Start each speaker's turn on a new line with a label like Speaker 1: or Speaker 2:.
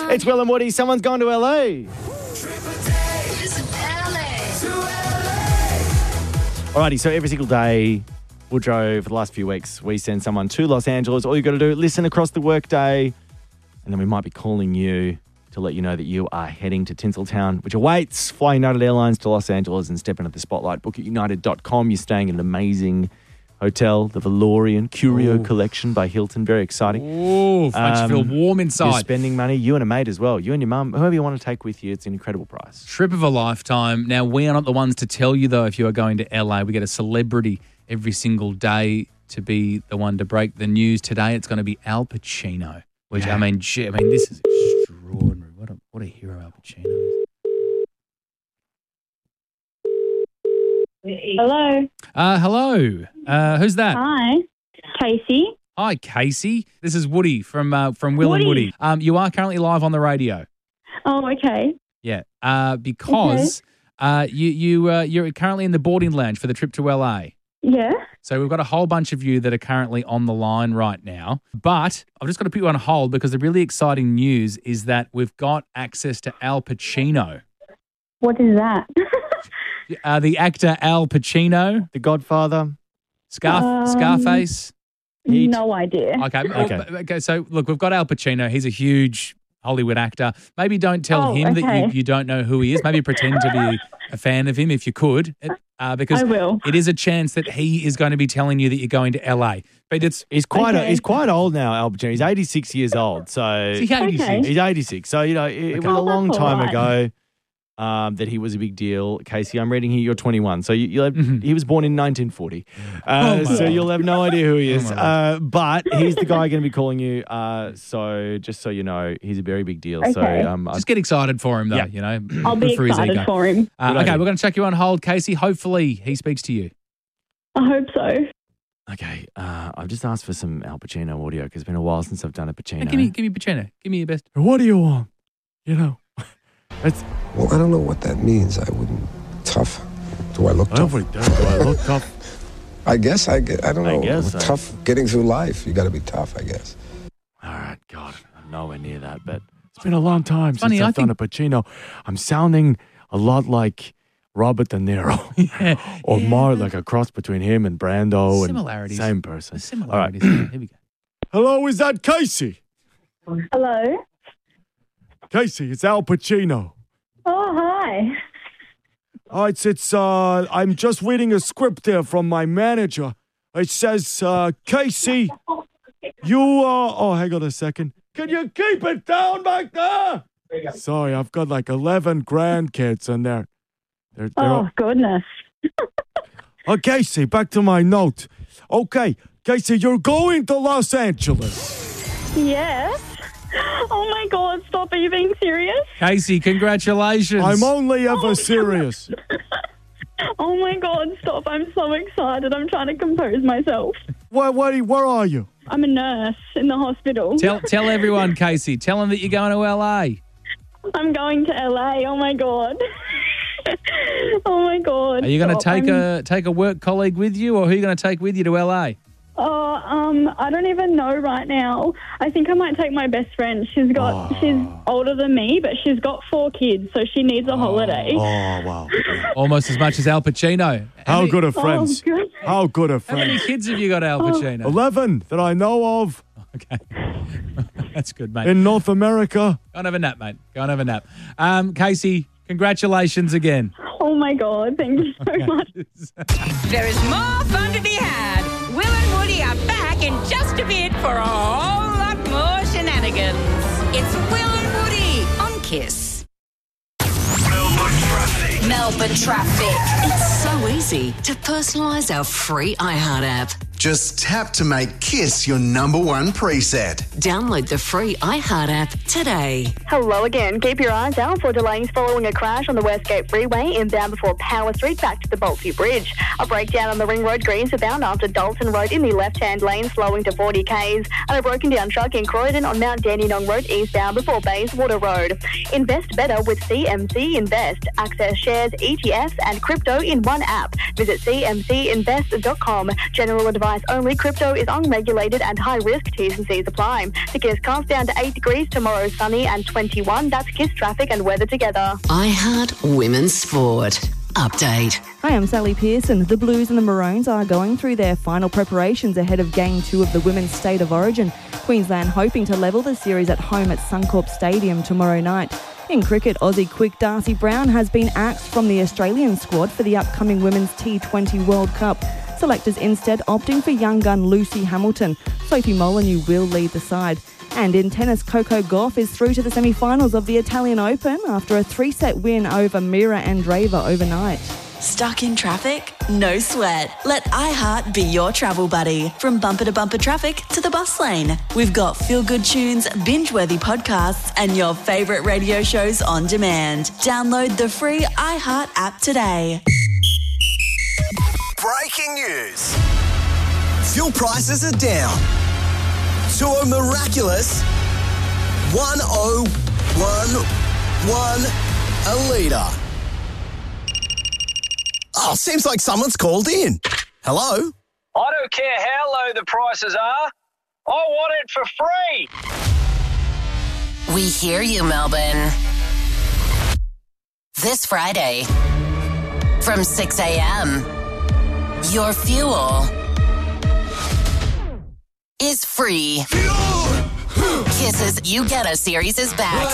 Speaker 1: It's Will and Woody. Someone's gone to LA. Alrighty, so every single day, Woodrow, for the last few weeks, we send someone to Los Angeles. All you got to do, listen across the workday, and then we might be calling you to let you know that you are heading to Tinseltown, which awaits. Fly United Airlines to Los Angeles and step into the spotlight. Book at united.com. You're staying in an amazing hotel, the Valorian Curio Collection by Hilton. Very exciting.
Speaker 2: Ooh, makes you feel warm inside.
Speaker 1: You're spending money, you and a mate as well. You and your mum, whoever you want to take with you. It's an incredible price.
Speaker 2: Trip of a lifetime. Now, we are not the ones to tell you, though, if you are going to LA. We get a celebrity every single day to be the one to break the news. Today, it's going to be Al Pacino, which, I mean, this is extraordinary. What a hero Al Pacino is.
Speaker 3: Hello.
Speaker 2: Hello. Who's that?
Speaker 3: Hi. Casey.
Speaker 2: Hi, Casey. This is Woody from Will and Woody. You are currently live on the radio.
Speaker 3: Oh, okay.
Speaker 2: Yeah. Because you're currently in the boarding lounge for the trip to LA.
Speaker 3: Yeah.
Speaker 2: So we've got a whole bunch of you that are currently on the line right now. But I've just got to put you on hold because the really exciting news is that we've got access to Al Pacino.
Speaker 3: What is that?
Speaker 2: The actor Al Pacino.
Speaker 1: The Godfather.
Speaker 2: Scarface.
Speaker 1: Heat.
Speaker 3: No idea.
Speaker 2: Okay. So, look, we've got Al Pacino. He's a huge Hollywood actor. Maybe don't tell him that you don't know who he is. Maybe pretend to be a fan of him if you could. Because
Speaker 3: I will.
Speaker 2: It is a chance that he is going to be telling you that you're going to LA. But
Speaker 1: he's quite old now, Al Pacino. He's 86 years old. So
Speaker 2: he's 86.
Speaker 3: Okay.
Speaker 1: He's 86. So, it was a long time ago that he was a big deal. Casey, I'm reading here you're 21. So he was born in 1940. So you'll have no idea who he is. But he's the guy going to be calling you. So just so you know, he's a very big deal.
Speaker 3: Okay.
Speaker 1: So
Speaker 2: just get excited for him, though,
Speaker 3: I'll be excited for him.
Speaker 2: Okay, we're going to chuck you on hold, Casey. Hopefully he speaks to you.
Speaker 3: I hope so.
Speaker 1: Okay, I've just asked for some Al Pacino audio because it's been a while since I've done a Pacino.
Speaker 2: Hey, give me Pacino. Give me your best.
Speaker 1: What do you want?
Speaker 4: Well, I don't know what that means. I wouldn't. Tough. Do I look tough?
Speaker 1: Do I look tough?
Speaker 4: I guess I don't know.
Speaker 1: I guess
Speaker 4: tough getting through life. You got to be tough, I guess.
Speaker 1: All right, God, I'm nowhere near that, but it's been a long time
Speaker 2: Funny,
Speaker 1: since I've done a Pacino. I'm sounding a lot like Robert De Niro, or more like a cross between him and Brando.
Speaker 2: Similarities.
Speaker 1: And same person.
Speaker 2: Similarities.
Speaker 1: All right.
Speaker 2: Here we go.
Speaker 1: Hello, is that Casey?
Speaker 3: Hello.
Speaker 1: Casey, it's Al Pacino.
Speaker 3: Oh, hi.
Speaker 1: It's I'm just reading a script there from my manager. It says, Casey, you hang on a second. Can you keep it down back there? Sorry, I've got like 11 grandkids in there.
Speaker 3: Goodness.
Speaker 1: Casey, back to my note. Okay, Casey, you're going to Los Angeles.
Speaker 3: Yes. Oh, my God. Stop. Are you being serious?
Speaker 2: Casey, congratulations.
Speaker 1: I'm only ever serious.
Speaker 3: Oh, my God. Stop. I'm so excited. I'm trying to compose myself.
Speaker 1: Where are you?
Speaker 3: I'm a nurse in the hospital.
Speaker 2: Tell everyone, Casey. Tell them that you're going to LA.
Speaker 3: I'm going to LA. Oh, my God. Oh, my God.
Speaker 2: Are you going to take a work colleague with you, or who are you going to take with you to LA?
Speaker 3: I don't even know right now. I think I might take my best friend. She's older than me, but she's got 4 kids, so she needs a holiday.
Speaker 1: Oh, wow.
Speaker 2: Almost as much as Al Pacino.
Speaker 1: How good are friends? How good are
Speaker 2: How many
Speaker 1: friends?
Speaker 2: kids have you got, Al Pacino?
Speaker 1: 11 that I know of.
Speaker 2: Okay. That's good, mate.
Speaker 1: In North America.
Speaker 2: Go and have a nap, mate. Go and have a nap. Casey, congratulations again.
Speaker 3: Oh, my God. Thank you so much.
Speaker 5: There is more fun to be had. Will and Woody are back in just a bit for a whole lot more shenanigans. It's Will and Woody on Kiss.
Speaker 6: Melbourne Traffic. It's so easy to personalise our free iHeart app.
Speaker 7: Just tap to make Kiss your number one preset.
Speaker 6: Download the free iHeart app today.
Speaker 8: Hello again. Keep your eyes out for delays following a crash on the Westgate Freeway inbound before Power Street back to the Bolsey Bridge. A breakdown on the Ring Road Greens abound after Dalton Road in the left-hand lane slowing to 40 k's, and a broken down truck in Croydon on Mount Dandenong Road eastbound before Bayswater Road. Invest better with CMC Invest. Access shares, ETFs and crypto in one app. Visit cmcinvest.com. General advice only. Crypto is unregulated and high risk. T's and C's apply. The Kiss comes down to 8 degrees. Tomorrow sunny and 21. That's Kiss traffic and weather together.
Speaker 6: iHeart Women's Sport. Update.
Speaker 9: Hi, I'm Sally Pearson. The Blues and the Maroons are going through their final preparations ahead of Game 2 of the Women's State of Origin. Queensland hoping to level the series at home at Suncorp Stadium tomorrow night. In cricket, Aussie quick Darcy Brown has been axed from the Australian squad for the upcoming Women's T20 World Cup. Selectors instead opting for young gun Lucy Hamilton. Sophie Molyneux will lead the side. And in tennis, Coco Gauff is through to the semi-finals of the Italian Open after a 3-set win over Mira Andreeva overnight.
Speaker 10: Stuck in traffic? No sweat. Let iHeart be your travel buddy. From bumper-to-bumper traffic to the bus lane. We've got feel-good tunes, binge-worthy podcasts, and your favourite radio shows on demand. Download the free iHeart app today.
Speaker 11: Breaking news. Fuel prices are down to a miraculous 101.1 a litre. Oh, seems like someone's called in. Hello?
Speaker 12: I don't care how low the prices are. I want it for free.
Speaker 6: We hear you, Melbourne. This Friday, from 6 a.m., your fuel is free. Kiss's You Get Us series is back.